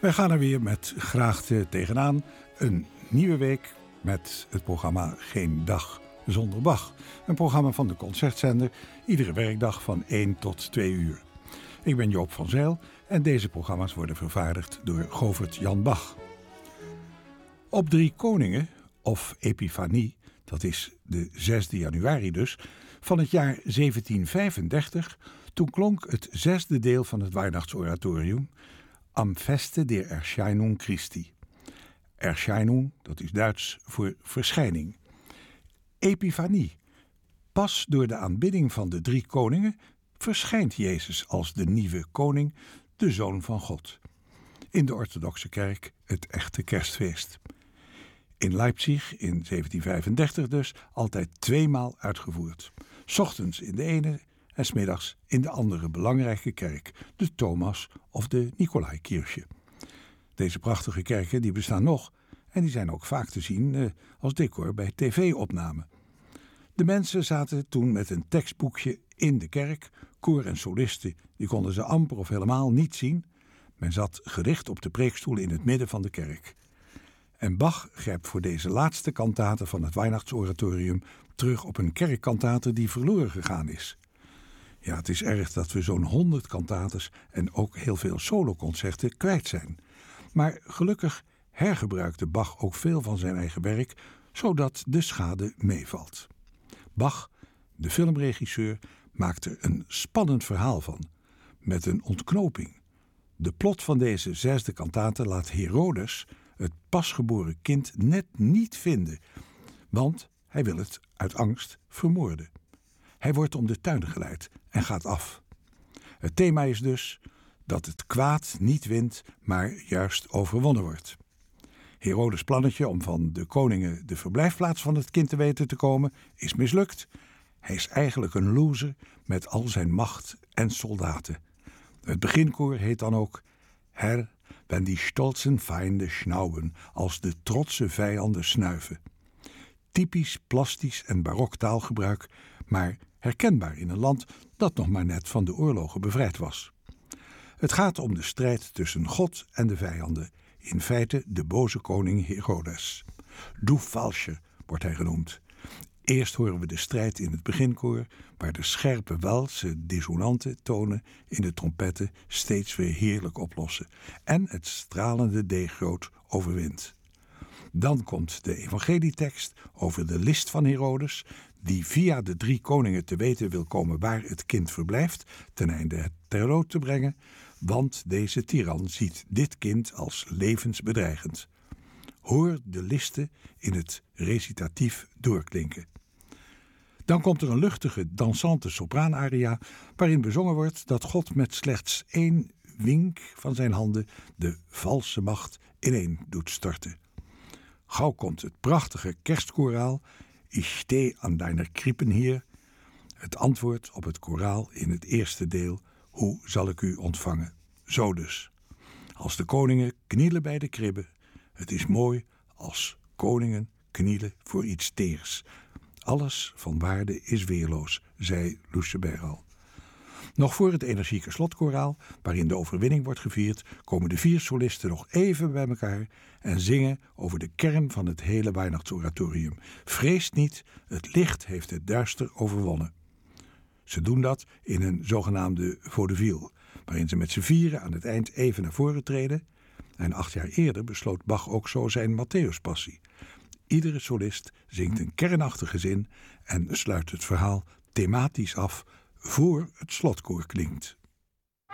Wij gaan er weer met graagte tegenaan. Een nieuwe week met het programma Geen Dag Zonder Bach. Een programma van de Concertzender, iedere werkdag van 1 tot 2 uur. Ik ben Joop van Zijl en deze programma's worden vervaardigd door Govert Jan Bach. Op 3 Koningen, of Epifanie, dat is de 6e januari dus, van het jaar 1735, toen klonk het 6e deel van het Weihnachtsoratorium Am Feste der Erscheinung Christi. Erscheinung, dat is Duits voor verschijning. Epifanie. Pas door de aanbidding van de 3 koningen verschijnt Jezus als de nieuwe koning, de Zoon van God. In de orthodoxe kerk het echte kerstfeest. In Leipzig in 1735 dus altijd 2 maal uitgevoerd. 's Ochtends in de ene en 's middags in de andere belangrijke kerk, de Thomas- of de Nicolaikirche. Deze prachtige kerken die bestaan nog en die zijn ook vaak te zien als decor bij tv-opnamen. De mensen zaten toen met een tekstboekje in de kerk. Koor en solisten die konden ze amper of helemaal niet zien. Men zat gericht op de preekstoel in het midden van de kerk. En Bach grijpt voor deze laatste kantate van het Weihnachtsoratorium terug op een kerkkantate die verloren gegaan is. Ja, het is erg dat we zo'n 100 kantates en ook heel veel soloconcerten kwijt zijn. Maar gelukkig hergebruikte Bach ook veel van zijn eigen werk, zodat de schade meevalt. Bach, de filmregisseur, maakt er een spannend verhaal van, met een ontknoping. De plot van deze 6e kantate laat Herodes het pasgeboren kind net niet vinden, want hij wil het uit angst vermoorden. Hij wordt om de tuin geleid en gaat af. Het thema is dus dat het kwaad niet wint, maar juist overwonnen wordt. Herodes' plannetje om van de koningen de verblijfplaats van het kind te weten te komen is mislukt. Hij is eigenlijk een loser met al zijn macht en soldaten. Het beginkoor heet dan ook Herr, wenn die stolzen Feinde schnauben, als de trotse vijanden snuiven. Typisch plastisch en barok taalgebruik, maar herkenbaar in een land dat nog maar net van de oorlogen bevrijd was. Het gaat om de strijd tussen God en de vijanden, in feite de boze koning Herodes. Du Falsche wordt hij genoemd. Eerst horen we de strijd in het beginkoor, waar de scherpe Waalse dissonante tonen in de trompetten steeds weer heerlijk oplossen en het stralende D-groot overwint. Dan komt de evangelietekst over de list van Herodes, die via de 3 koningen te weten wil komen waar het kind verblijft, ten einde het ter dood te brengen, want deze tiran ziet dit kind als levensbedreigend. Hoor de listen in het recitatief doorklinken. Dan komt er een luchtige, dansante sopraanaria, waarin bezongen wordt dat God met slechts 1 wink van zijn handen de valse macht ineen doet storten. Gauw komt het prachtige kerstkoraal, Ich steh an deiner Krippen hier, het antwoord op het koraal in het eerste deel, Hoe zal ik u ontvangen? Zo dus. Als de koningen knielen bij de kribben, het is mooi als koningen knielen voor iets teers. Alles van waarde is weerloos, zei Lucebert al. Nog voor het energieke slotkoraal, waarin de overwinning wordt gevierd, komen de 4 solisten nog even bij elkaar en zingen over de kern van het hele Weihnachtsoratorium. Vrees niet, het licht heeft het duister overwonnen. Ze doen dat in een zogenaamde vaudeville, waarin ze met z'n 4 aan het eind even naar voren treden. En 8 jaar eerder besloot Bach ook zo zijn Matthäuspassie. Iedere solist zingt een kernachtige zin en sluit het verhaal thematisch af voor het slotkoor klinkt.